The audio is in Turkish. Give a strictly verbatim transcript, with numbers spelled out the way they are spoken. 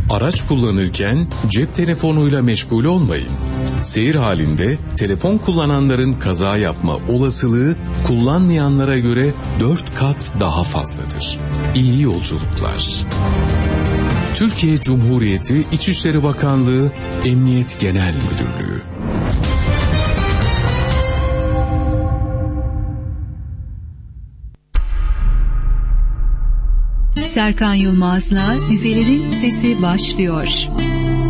Araç kullanırken cep telefonuyla meşgul olmayın. Seyir halinde telefon kullananların kaza yapma olasılığı kullanmayanlara göre dört kat daha fazladır. İyi yolculuklar. Türkiye Cumhuriyeti İçişleri Bakanlığı Emniyet Genel Müdürlüğü. Serkan Yılmaz'la Dizelerin Sesi başlıyor.